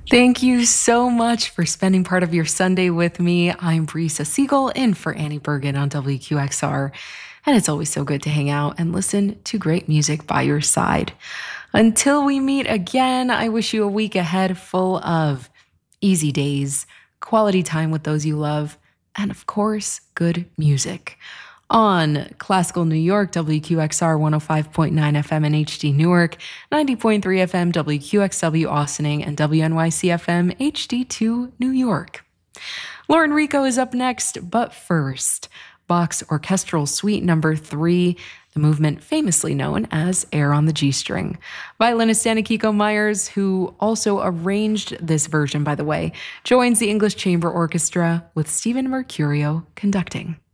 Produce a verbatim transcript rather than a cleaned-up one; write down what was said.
Thank you so much for spending part of your Sunday with me. I'm Brisa Siegel in for Annie Bergen on W Q X R, and it's always so good to hang out and listen to great music by your side. Until we meet again, I wish you a week ahead full of easy days, quality time with those you love, and of course, good music. On Classical New York, W Q X R one oh five point nine F M in H D Newark, ninety point three F M W Q X W Austining, and W N Y C F M H D two New York. Lauren Rico is up next, but first, Bach's Orchestral Suite number three, the movement famously known as Air on the G-string. Violinist Anna-Kiko Myers, who also arranged this version, by the way, joins the English Chamber Orchestra with Stephen Mercurio conducting.